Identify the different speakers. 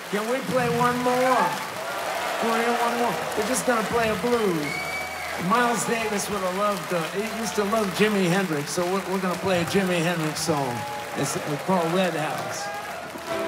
Speaker 1: Can we play one more? You want to hear one more? We're just gonna play a blues. Miles Davis would have loved, he used to love Jimi Hendrix, so we're gonna play a Jimi Hendrix song. It's called Red House.